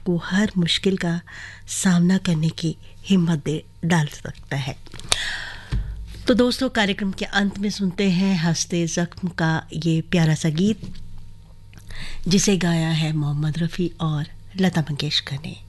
आपको हर मुश्किल का सामना करने की हिम्मत दे डाल सकता है। तो दोस्तों, कार्यक्रम के अंत में सुनते हैं हंसते ज़ख्म का ये प्यारा सा गीत, जिसे गाया है मोहम्मद रफ़ी और लता मंगेशकर ने।